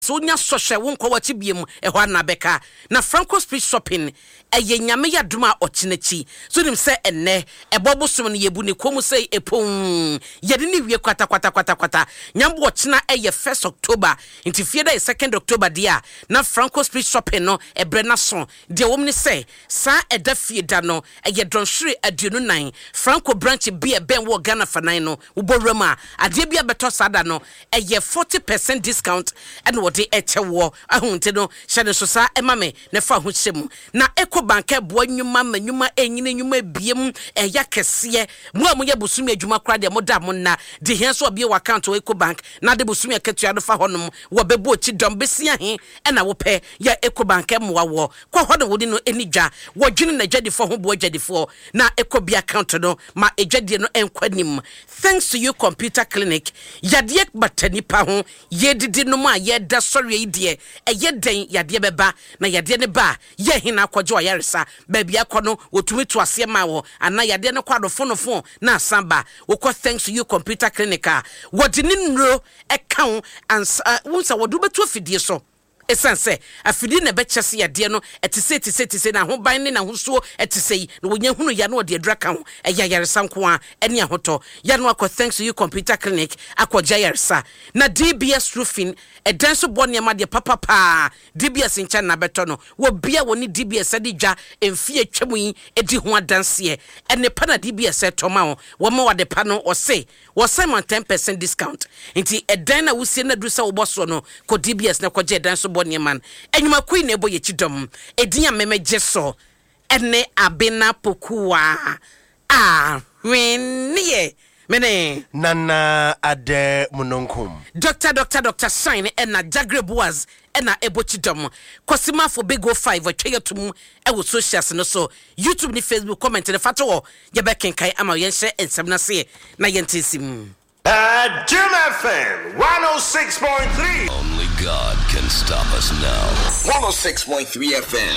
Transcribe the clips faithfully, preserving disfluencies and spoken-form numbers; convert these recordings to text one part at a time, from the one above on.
so nya sohwe wo nkwa wachi biem e ho na beka na Franco Street Shopping eye nyame ya duma ochenachi so nim se enne e bobosom ne yebu ne komu se epon yede ne wie kwata kwata kwata kwata nyambo ochena eye first October inti fieda second October dia na Franco Street Shopping no e bre na so de wom ne se sa eda fieda no eye dronhwere aduonu nine Franco branch bi e ben wo Ghana fanan no uborama ade bia beto sada no eye forty percent discount and de echewo ahunte no hyede so sa emame ne fa ho hyem na EcoBank ebo nyuma manyuma enyine nyuma biem eya kese mo amoye busumi adwuma kra de mo da mo na de hen so obie account o EcoBank na de busumi akatua do fa honom wo bebo chi dom besia he na wo pe ya EcoBank mo wawo kwa hodo wodi no enidwa wo dwene na dwade fo ho bo dwade fo na EcoBank account no ma edwade no enkwanim thanks to you computer clinic yade batani pa ho yedidi no ma yeda sorry idie eye den yade beba na yade ne ba ye hina akwaje oyaresa ba bia kono wotumi to ase ma wo ana yade ne kwado fono fon na asamba wokọ thanks to you computer clinic wodi ni nro e kan ansa wonsa wodu betu afidie so esanse afidi na bechese yade no etise etise etise na ho ban ne na ho so etise na wonya hunu ya na ode adura kan ho eya yaresa nko a ene ahoto ya no akọ thanks to you computer clinic akọ jayaresa na D B S roofing edanso bonia ma de papa pa D B S ncha na beto no wo bia woni D B S ade dwa emfie twemu yi edi ho adanse ene pa na D B S etoma wo wo ma wade pa no o se wo se man ten percent discount nti edan na wusie na dusa wo boso no ko D B S na ko je edanso bonia man enyuma queen ebo ye chidom edin ameme jeso ene abena pokua ah wenye mene nana ade munonkum doctor doctor doctor sign ena Jagre Boaz ena ebochidom kosima for big o five atwe yatum e wo socials no so YouTube ni Facebook comment ne fato wo ye be kenkai ama ye hye ensem na se na ye ntesim at Jim F M one oh six point three. Only God can stop us now. one oh six point three F M.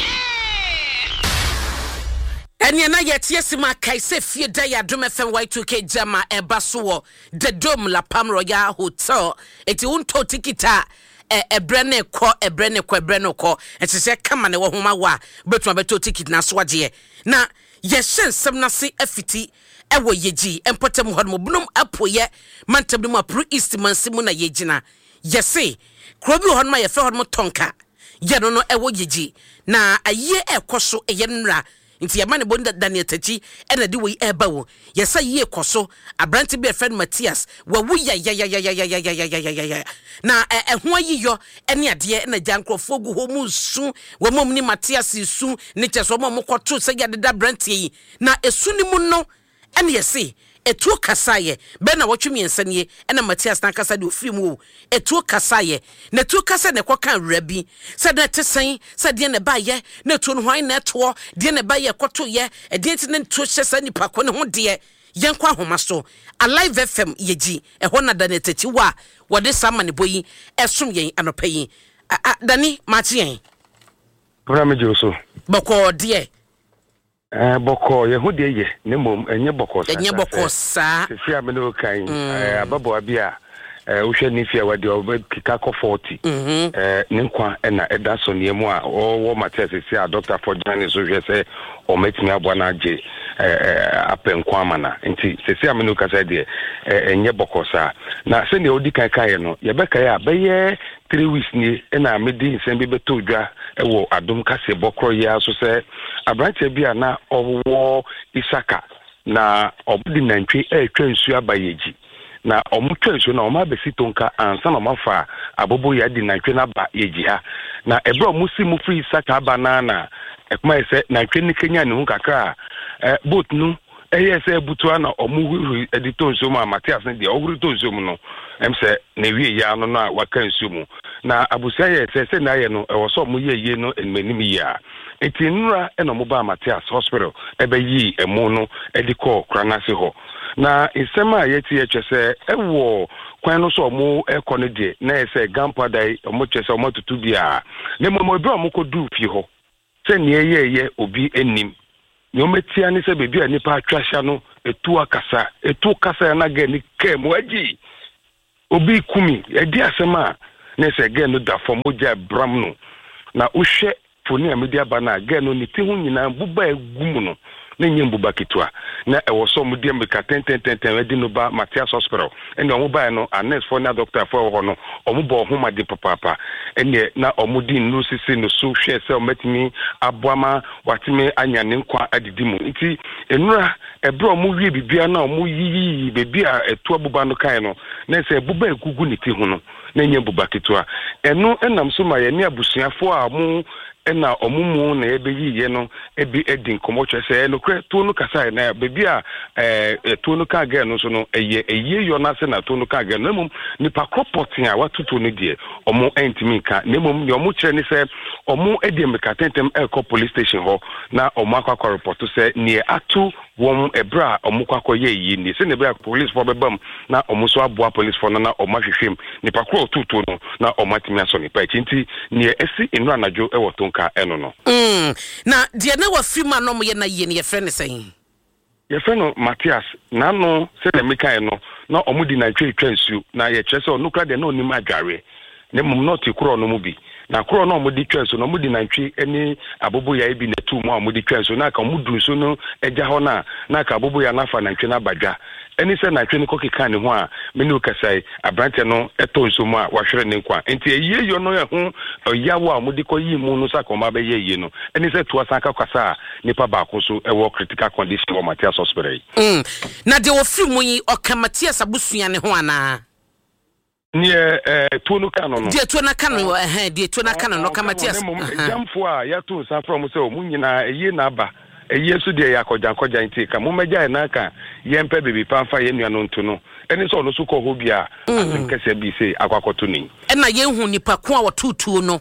Enya na yetie sima kai se fie da ya Dom F M Y two K jama e baso the Dome La Palm Royal Hotel eti unto tikita e ebrene ko ebrene ko ebrene ko eti se kama ne wo homa wa betuma beto ticket na so age na ye hyen sem na se afiti ewo yeji empotem hodmo bunum apoye mantem dum apro east mansimu na yegina yese krobi hodma ye fe hodmo tonka ye no no ewo yeji na aye ekoso eye nra nti ya mane bonda Daniel Tachi ena di we eba wo yesa ye koso abranti be friend Matthias wa wu ya ya ya ya ya ya ya ya ya ya na ehho ayiyo ene ade na jankrofo gu ho mu su wa mom ni Matthias su ni cheso mom koto se ya de branti yi na esu ni mu no ene yesi etu kasaye be na wotwe miensanie ena Matthias na kasa de ofiri mu etu kasaye na etu kasa ne kokan rabi se na tesen se de ne baye na etu no hwan na eto de ne baye koto ye e de ti ne to hyesa nipa ko ne ho de yenkwa homa so Alive F M yeji e ho na da ne tachi wa wode sama ne boyi esom yen anopa yi dani machi yen bra me jo so boko de eh boko ye ho de ye ne mom enye boko sa enye boko sa se am no kan eh ababo abia eh wohwe ni fia wade obekika ko forty eh ne nkwa na eda so ne mu a wo Matthias se a doctor for journey so hwe se o metimi abo na age eh apenkwa amana nti se se am no ka se de enye boko sa na se ne odi kan kan no ye be kai a be ye three weeks ni na medi nsem bi beto dwa ewo adom kase bokro ya so se abrante bia na owo Isaka na obudi nantwe etwa nsu abayeji na omutwa nsu na oma besito nka ansa na mafa abobo ya di nantwe na ba yeji ha na ebro musi mu free Isaka bana na ekuma ese nantwe ni Kenya ni hu kakra eh boat nu eye se butua na omu edito nsu ma Matthias ne de ohuru to nsu mu no em se na wie ya no na waka nsu mu na abusia ye se se na ye no e wo so mu ye ye no enmanim ya eti nura e no mo ba Matthias hospital e be yi emu no e di ko kranase ho na isema yeti ye twese e wo kwan no so mo e kono de na ye se gampadai mo twese mo tutu bia ne mo mo bra mo ko du fi ho se ne ye ye obi enim nyometia ni se bebi ani pa atwahya no etu akasa etu kasa na ga ni kem waji obi kumi edi asema na se again no da for moja bram no na uhwe foni a media ba na again no ni ti hu nyina buba egum no na nyem buba kitwa na e wo so mudie meka ten ten ten ten edi no ba Matthias Hospital ene omo ba no anes for na doctor for ho no omo bo ho ma de papa ene na omo di no sisi no so hwe se ometimi aboama watimi anya ne nkwa adidi mu nti enura ebro omo wie bibia na omo yiyi bebi a etu abuba no kan no na se buba egugu ni ti hu no na nyem buba kitwa eno enam so ma ye ne abusuafo a mo ena omumu na ebe yiye no ebi edin komo twese no kre to no kasa na bebi a eh to no ka ga no so no eye eye yo na se na to no ka ga no mum ni pa cropotin a watuto no die omo entimi ka na mum ni omo kire ni se omo edi meka tentem e ko police station ho na omo akwa report se ni atu won ebra omo kwakọ ye yi ni se ne be police for bebam na omo so aboa police for na omo hwehwem ni pa kro tuto no na omo atimi aso ni pa nti ni esi enu anajo e woto ka eno no mm na de na wa firma no mo ye na ye ne ye friend say ye friend no Matthias na no se na meka eno na omo di na twa twansu na ye kire se onu kra de na onim adware ne mum no ti kro no mu bi na kro no omo di twansu no omo di na ntwi eni abobo ya ebi na tu mu omo di twansu na ka omo duru so no eja ho na na ka abobo ya na fa na ntwi na badwa eni se na ntwi ne kokika ne ho a me ne okasai abrante no eto nso mu a wahwere ne nkwa enti eyiye yo no ya ho yawo a omo di koyi mu no sa ka omo abaye yiye no eni se to asa ka kwasa nipa ba ko so ewo critical condition o Matthias Hospital mm na de wo firi mu yi oka Matthias abusua ne ho ana ni eh to no ka no no de to na ka no eh de to na ka no ka Matthias jamfo a ya to sa from say o munyina eyi na aba eyi so de ya koja koja nti ka mo meja na ka yempe bebi pamfa ye nua no nto no eni so no so ko ho bia asenkese bi say akwakoto ni e na ye hu nipa ko a wotutuo no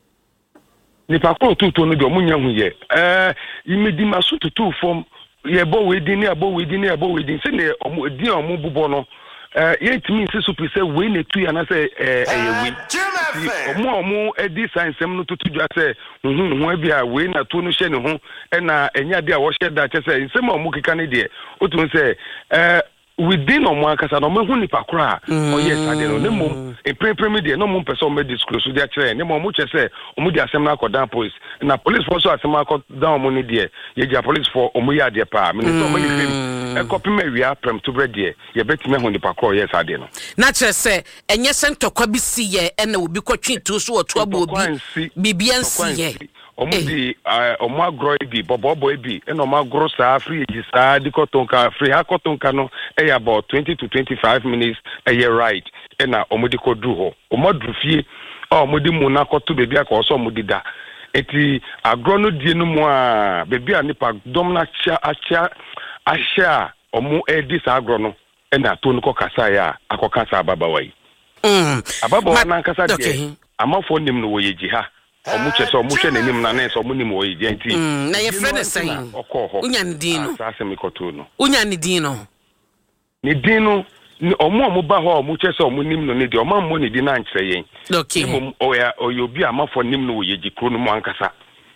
nipa ko tutuo no de o munya hu ye eh imedi maso tutu form ye bo we din ni abo we din ni abo we din se ne o din o mu bubo no eh yet mean se super say we na tu ya na say eh eh we omo omo edi sansem no tutu dwa say hu hu bia we na tu no hye ne ho e na enya de a wo hye da che say nsem omo kika ne de otu say eh within omo akasa no me hu nipa kra o yes ade no ne mom e prepare de no mom person me disclose de akere ne mom che say omo de asem na akodan police na police force asem akodan omo ne de ye ja police for omo ya de pa me so omo ni film e copy me wia prem to bread de ye betime hu nipa kra yes ade no na chere say enye sentokwa bi si ye e na obi kwatwi to so oto abo obi bibia si ye omo di omo agro bi bobobo bi e no magro sa free ji sa di kotonka free ha kotonka no e about twenty to twenty-five minutes a year ride e na omo di kodru ho omo dru fie omo di mu na koto bebi aka oso omo di da eti agro no die no mu a bebi a nipa dom na cha acha asha omo e di sa agro no e na to no kokasa ya akokasa ababa wai mm ababa na nkasa de amafo nim no wo yeji ha omu chese omu hwe nanim na na so omu nim wo yeji enti na ye friend say unya ndino asase mikoto no unya ndino ni dino ni omo omo ba ho omo chese omo nim no ni de omo mo ni di na nkyere yen okay mum oya oyobi amafo nim no wo yeji kro no mo ankasa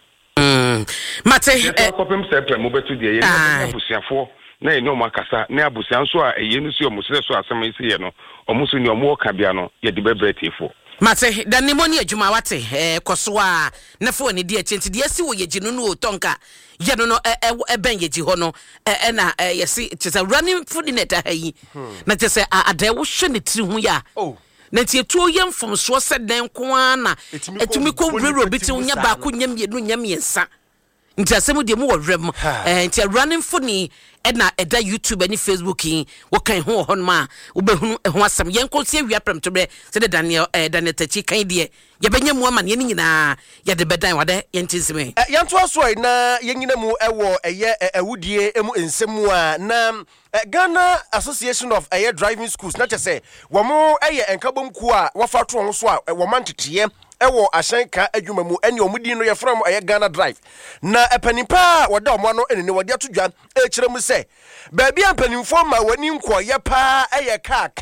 mm mate eh kopem sepre mo betu de yen abusiafo na eno mo akasa na abusian so a eye no si omo sere so asem isi ye no omo so ni omo ka bia no ye de bebretiefo mate da nimoni adwuma wate eh koso a na fo ni de achenti de asi wo yeji no no tonka ye no no e ben yeji ho no e na yesi tese running food net ha yi na tese ada wo hwe ne tiri hu ya na tie tuo yem fom so se den ko ana etumi ko wrero biti nya ba ko nyam ye no nyam yensa nti asemu de mu wo wrem eh nti running food ni na eda YouTube ani Facebook yi wo kan ho ho ma wo behunu ho asam yenko se wia prem to bre se de Daniel eh Daniel Tachi kan de ye benya mu ama ne nyina ye de bedan wade yentisime eh yanto aso na yenyina mu ewo eye awudie emu ensemu a na Ghana Association of Air Driving Schools na chese wo mo eye enkabom ku a wo fa to ho so a wo mantete ewo ashenka adwuma mu ene omudi no ye from aye Ghana Drive na epanipa wada omo no ene ne wade atodwa e kire mu se baabi ampanimfo ma wani nkoye pa eye ka aka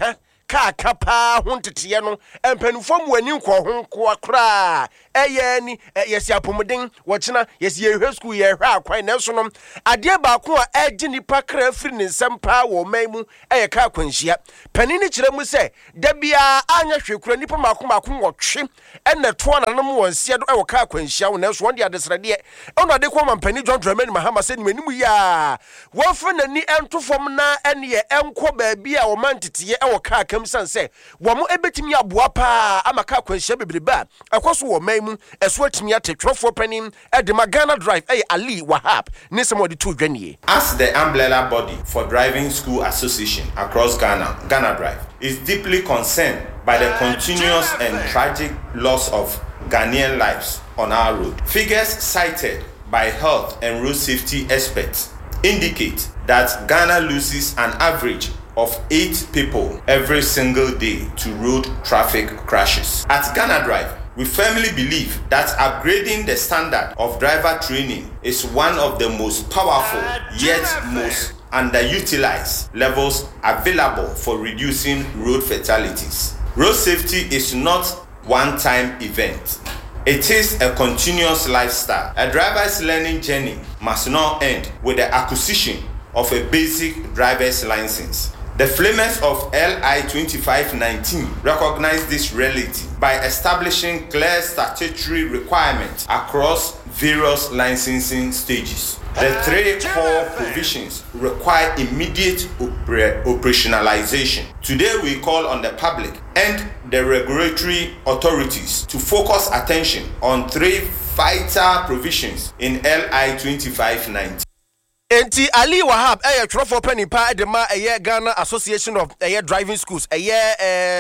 ka kapa ho ntete no empanufo mu ani nkɔ ho nko akra ɛyɛ ni yesi apomden wɔkyena yesi yehwe school yehwe akwan na so no ade baako a ɛgye nipa kra afiri ne nsɛm pa wɔ man mu ɛyɛ ka akwanhyia pani ni kyerɛ mu sɛ da bia anya hwekura nipa mako mako wɔtwe ɛna to ananom wɔn sia do ɛwɔ ka akwanhyia wo na so wɔn de adesrɛdeɛ ɔno ade kɔ mampani John Dramani Mahama sɛ ni anim ya wɔfa nani ɛntofom na ɛne ɛnkɔ baabi a wɔn ntete ɛwɔ ka akam san sɛ wɔn ebetimi aboa pa ama ka akwanhyia bebreba ɛkɔ so wɔ man mu ɛso atimi atetwerɛfoɔ panin ɛde ma Ghana Drive ɛyɛ Ali Wahab ne sɛ wɔde to dwanie. As the umbrella body for driving school association across Ghana, Ghana Drive is deeply concerned by the continuous and tragic loss of Ghanaian lives on our road. Figures cited by health and road safety experts indicate that Ghana loses an average of eight people every single day to road traffic crashes. At Ghana Drive, we firmly believe that upgrading the standard of driver training is one of the most powerful yet most underutilized levels available for reducing road fatalities. Road safety is not one-time event. It is a continuous lifestyle. A driver's learning journey must not end with the acquisition of a basic driver's license. The framers of L I twenty-five nineteen recognize this reality by establishing clear statutory requirements across various licensing stages. The three core provisions require immediate oper- operationalization. Today we call on the public and the regulatory authorities to focus attention on three vital provisions in L I twenty-five nineteen. Enti Ali Wahab eye trofo panipa de ma eye Ghana Association of eye Driving Schools eye eh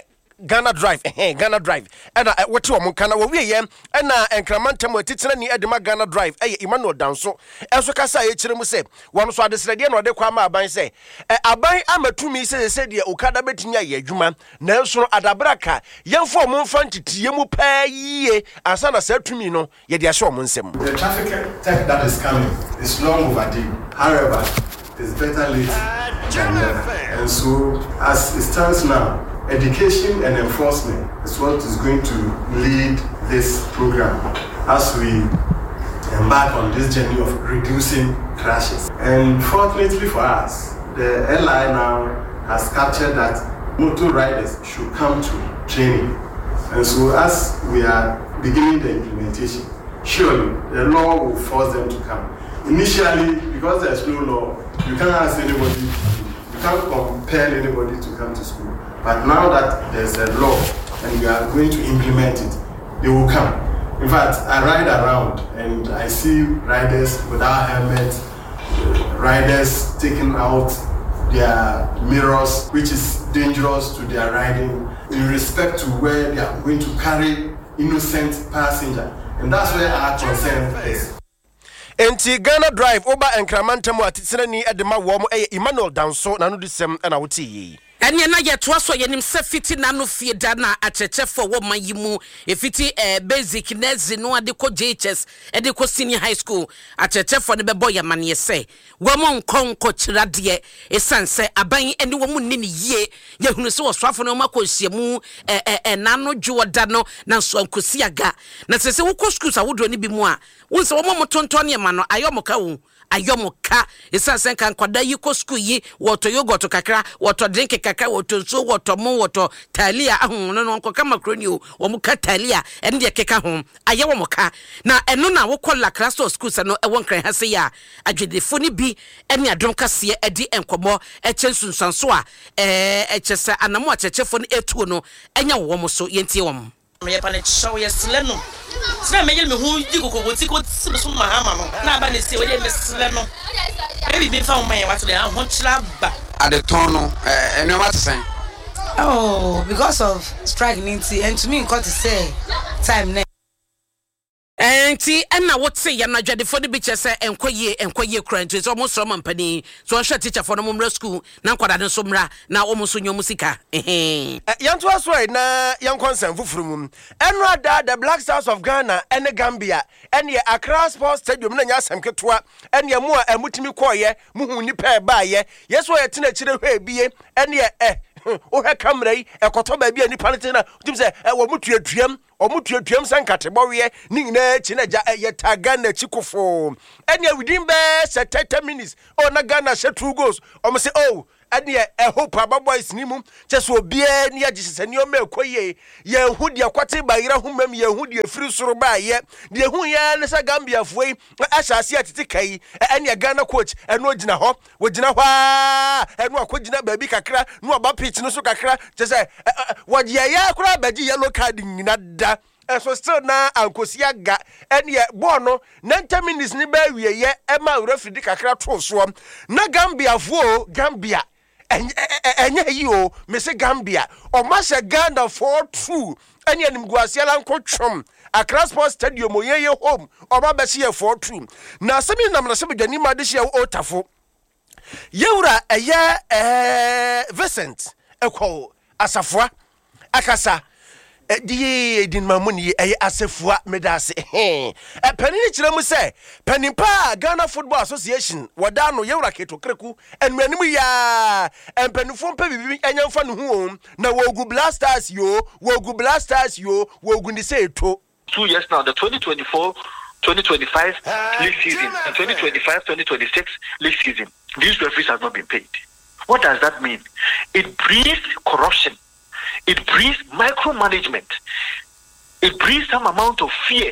Ghana Drive eh Ghana Drive ena wote wo kana wo wie ye ena enkramantam atitena ni edema Ghana Drive eye Emmanuel Danso enso kasa ye kire mu se won so adesrede na ode kwa ma aban se aban amatumi se se de okada betimi aye adwuma na enso adabraka yemfo mo mfa ntitiye mu pa yie ansa na sa tumi no ye de ahye mo nsem. The traffic tech that is coming is long overdue. However, it's better late than never. And so as it stands now, education and enforcement is what is going to lead this program as we embark on this journey of reducing crashes. And fortunately for us, the L I now has captured that motor riders should come to training. And so as we are beginning the implementation, surely the law will force them to come. Initially, because there's no law, you can't ask anybody, you can't compel anybody to come to school. But now that there's a law and we are going to implement it, they will come. In fact, I ride around and I see riders without helmets, riders taking out their mirrors, which is dangerous to their riding, in respect to where they are going to carry innocent passenger. And that's where our concern is. Enti Ghana Drive oba enkramantam atitena ni edema wo mo eye Emmanuel Danso na no disem na wote yi. Anya na ye to aso ye nim se fiti na no fie da na achechefo wo man yi mu e fiti eh, basic nurse no ade ko J H S e de ko senior high school achechefo ne bebo ye mane se wo mo nkon ko kirade e sanse aban ene wo mu ni ne yie ye hunu se wo swafo no makɔ hyiemu eh eh na no dwo da no na so ankosi aga na se se wo ko school sa wodo ni bi mu a wo se wo mo tonton ne ma no ayomoka wo ayomoka esanse kan kwada yi ko school yi woto yogurt kakra woto drink kakra woto so woto mo woto talia ahun no no nkoka makroni o wo mu ka talia ene de keka ho ayewomoka na eno na wo kola class school sa no e won kran ha se ya adwedefo ni bi ene adom kase e di enkomo e chensunsanso a eh e chese anamo achechefo no etuo no enya wo mo so yentie wo mo me pa ne show yesle no sina me yel me hu di kokoko ti ko ti so mahama no na ba ne se we de mesle no e bi fa o man wa to de ho chira ba at the turn no eh eno ma tsen oh because of strike ninety and to me in court to say time ne enti enna wote ya na dwadefo de bi chese enkoye enkoye krant so mo so mampani so hwe teacher for no mra school na nkwada ne so mra na wo mo so nyom sika eh yanto aso na yankonsan fufuru mum enra da the Black Stars of Ghana ene Gambia ene Accra Sports Stadium na nya asem ketwa ene mu a emutimi koye muhu ni pa ba ye yeso ye tena kire hwe bie ene eh o he camera yi ekoto ba bia nipa ne na tim say e wo mutuatuam o mutuatuam sankatebɔwe ni nyina chi na ja ye taga na chikofo ene within be thirty minutes o na Ghana she two goals o say oh ane e hope aba boys ni mu cheso obia ni agise ni o me koye ye hu de kwate bayira humam ye hu de firi soro ba ye de hu ye ne sa Gambia foi ahyase atete kai ane Ghana coach eno ogina ho wogina hwa eno akogina baabi kakra no aba pitch no so kakra chese wogye ya kura baji yellow card nyina da so still na ankosia ga ene ball no ninety minutes ni ba wie ye e ma referee kakra to so na Gambia fo Gambia enye yi o me se Gambia o ma se Ghana four two ene animguasia la nkotwom Accra Sports Stadium oyeye home o ma be se four two na semi nam na se bedwani ma de hye o tafo yewura eye eh Vincent ekwo asafua akasa die din mamuni eye asafua medase eh panini kire mu se panimpa Ghana Football Association wada no yewura keto kreku enmanim ya empanifo mpa bibi enyamfa no hu na wogu Blasters yo wogu Blasters yo wogu ni se eto two years now, the twenty twenty-four twenty twenty-five league season and twenty twenty-five twenty twenty-six league season, these referees have not been paid. What does that mean? It breeds corruption. It breeds micromanagement. It breeds some amount of fear.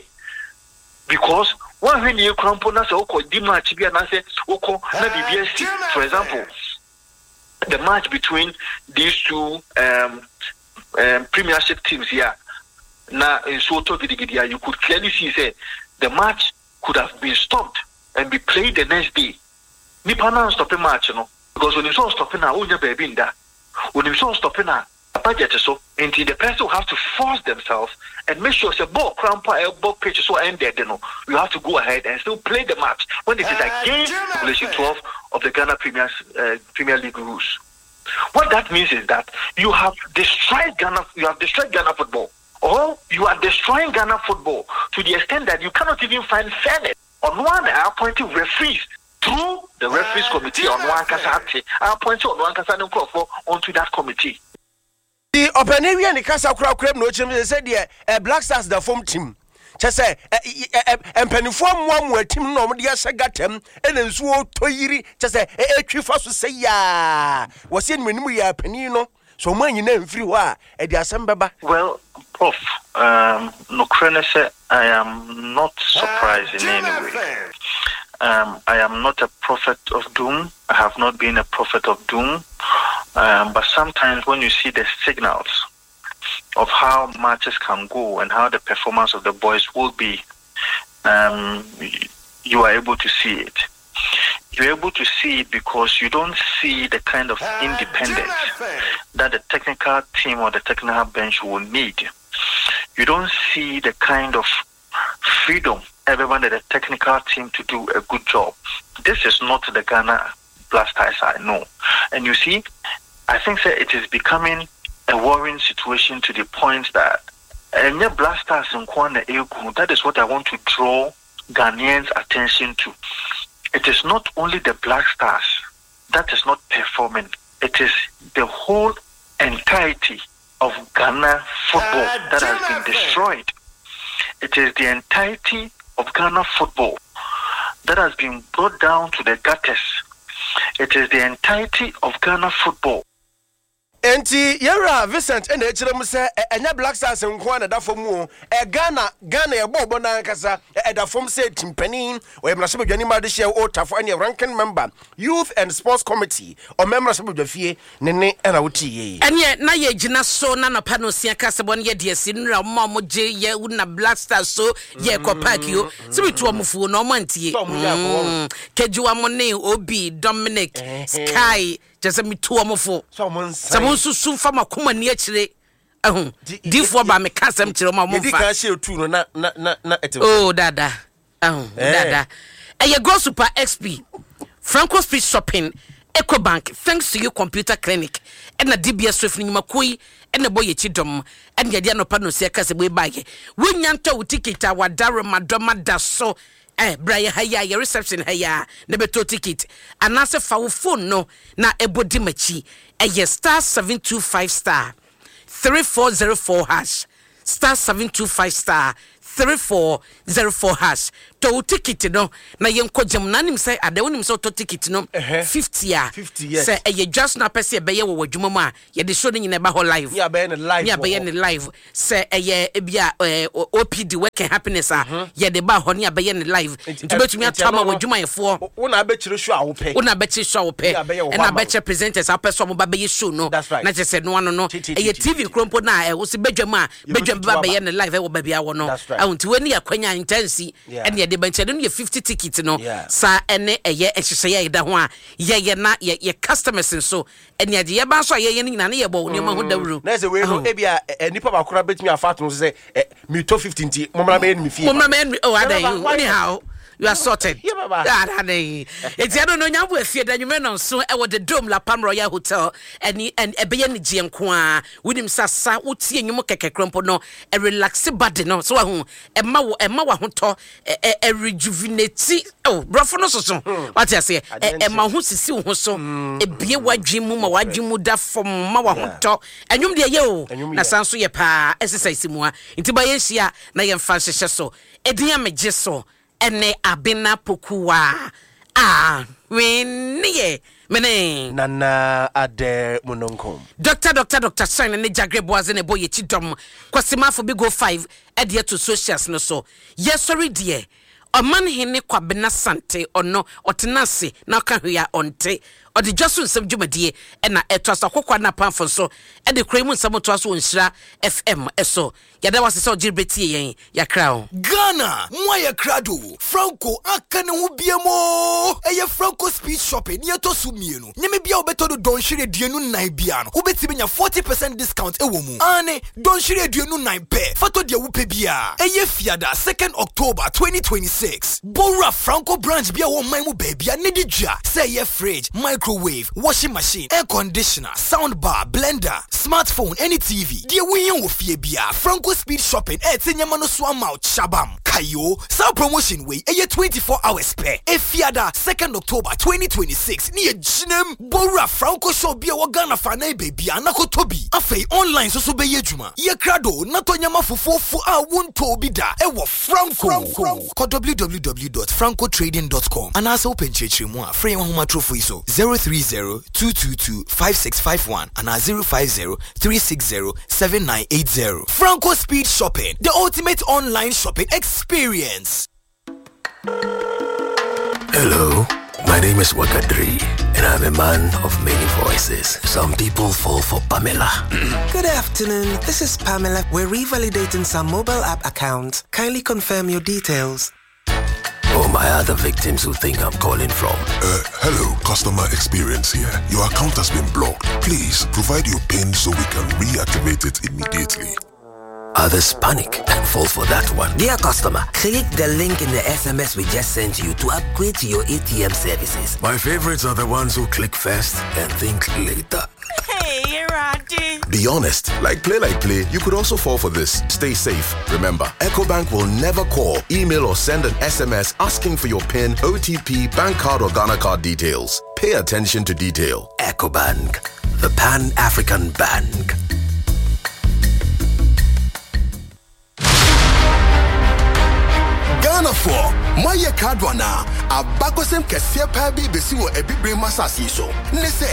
Because one when you cramp na say oko di match bi na say oko na B B S C, for example, the match between these two um, um, premiership teams here. Now, in Soto Gidigidia, you could clearly see say the match could have been stopped and be played the next day. Nipana stop a match, you know, because when you saw stopping now, only baby in that. When you saw stopping now, a budget so until the person will have to force themselves and make sure the ball cramper ball pitch so ended, you know, you have to go ahead and still play the match when it is against Regulation twelve of the Ghana Premier uh, Premier League rules. What that means is that you have destroyed Ghana, you have destroyed Ghana football. Or you are destroying Ghana football to the extent that you cannot even find fairness. On one, I appointed referees through the referees committee on one Kasati. I appointed on one Kasati onto that committee. The Openaria and the Casa Crowd Crab no chim said the Black Stars the form team. Just say, and Peniform one where Tim Normandia Sagatem and then so Toyiri, just say, a Trifas to say, ya was in Menuia Penino. So when you name free wa at the assembly. Well, Prof, um, no I am not surprised in any way. Um, I am not a prophet of doom. I have not been a prophet of doom. Um, but sometimes when you see the signals of how matches can go and how the performance of the boys will be, um, you are able to see it. You're able to see it because you don't see the kind of independence that the technical team or the technical bench will need. You don't see the kind of freedom everyone at the technical team to do a good job. This is not the Ghana Blasters I know. And you see, I think that it is becoming a worrying situation to the point that and Blasters in Kwana Eku, that is what I want to draw Ghanaians' attention to. It is not only the Black Stars that is not performing. It is the whole entirety of Ghana football that has been destroyed. It is the entirety of Ghana football that has been brought down to the gutters. It is the entirety of Ghana football. Enti yera Vincent ene echire mu se enya Black Stars nko na da fom o e Ghana Ghana e bobo na nkasa e da fom se timpani o e mrashe bedwani ma de hye o tafo ene ranking member Youth and Sports Committee o member se bedwafie ne ne na woti ye ene na ye gina so na na pano sia kase bon ye de si nra mo mo je ye na Black Stars so ye ko park yo se bitu omufu no mo antie kejuwa mo ne Obi Dominic Sky just me two omofo some susu fama kuma ni akire ehun difo ba me kasem kire ma mo fa ka she two no na na na na oh dada ehun dada eye go Super X P Franco Speech Shopping Ecobank thanks to you computer clinic and na D B S Swift ni makoi and na boye chidom and ya dia no pa no se kase boy bag we nyanta wo ticket wa dare madoma da so eh braya haya your reception haya na beto ticket anase fa wo phone no na ebodi machi eh star seven two five star three four zero four hash star seven two five star three four zero four hash to ticket no na yenko jam nanim say ade wonim say to ticket no fifty a fifty yes say eh just na pese be ye wo wadwuma mu a ye de show ni na ba ho live ya be na live ya be na live say eh bia O P D work and happiness a ye de ba ho na be ye na live nti betumi atama wadwuma yefo wo na be kire show a wo pe wo na be kire show a wo pe and na be kire presenters a person mo ba be show no na je say no ano no eh T V krompo na eh wo se bedwama bedwam ba be ye na live e wo ba bia wo no nti wani akwanya intensi and ye de benche no ye fifty tickets no sa ene eye ehhye ye da ho a ye ye na ye customers so ene ade ye ba so ye ye nyina na ye bo ne ma ho dawru na ze we no e bia nipa ba kora betumi afato so say me to fifty nti momra me me fie momra me oh adai anyhow you are sorted. Ah, honey. It's I don't know now we fear that you men on so I was the Dome La Palm Royal Hotel and and a bayan G Kwa with him sasa uti and you mo keke crumpo no a relaxed body no so a a ma a ma wa hunto a rejuvenate oh brofo so what I say a ma hu sisi ho so e bie wadwemu ma wadwemu da fom ma wa hunto enwum de ye o na san so ye pa exercise mu a nti ba ye hia na ye mfa hyehyɛ so edin amegye so ene abena pokuwa ah winiye mene nana ade munonkom doctor doctor doctor sign ne jagre boaze ne boye chidom kwasimafo bi go five e de to socials no so yesori de oman hene kwabena sante ono otenase na ka hwea onte odi jasu nsem dwumadie e na etwasa kokwa na pamfo so e de kremu nsem to aso onhira F M eso yada wase so girbeti yen yakra Ghana moya krado Franco aka ne ho biemo eye Franco speed shopping ne to su mienu nyeme bia obeto do don hwere duenu nine bia no obetimi nya forty percent discount ewo mu ane don hwere duenu nine pe fato de wo pe bia eye fiada second October twenty twenty-six Bora Franco branch bia wo man mu ba bia ne di dwa say ye fridge microwave, washing machine, air conditioner, sound bar, blender, smartphone, any T V. Dear William Wofia Franco Speed Shopping, eh, Tinyamano Swamau, Shabam, Kayo, South Promotion Way, a twenty-four hours pay. Efiada, second October twenty twenty-six, near Jinem, Bora Franco Show Bia Wagana Fane Baby, Anako Tobi, Afe online so so be yejuma. Ye crado, Natonyama Fufu Fu a won Tobi da, Ewa Franco. Call w w w dot franco trading dot com and also open church more free one home trophy so zero three zero two two two five six five one and zero five zero three six zero seven nine eight zero. Franco Speed Shopping, the ultimate online shopping experience. Hello, my name is Wakadri, and I'm a man of many voices. Some people fall for Pamela. Good afternoon, this is Pamela. We're revalidating some mobile app accounts. Kindly confirm your details. Oh, my other victims who think I'm calling from. Uh, hello, customer experience here. Your account has been blocked. Please provide your PIN so we can reactivate it immediately. Others panic and fall for that one. Dear customer, click the link in the S M S we just sent you to upgrade to your A T M services. My favorites are the ones who click first and think later. Hey, Roddy. Be honest. Like Play Like Play, you could also fall for this. Stay safe. Remember, EcoBank will never call, email, or send an S M S asking for your PIN, O T P, bank card, or Ghana card details. Pay attention to detail. EcoBank, the Pan-African Bank. Ghana for Maya Kadwana, a Bakosem Kasia Pabi Besiwo Ebibre Masasi so.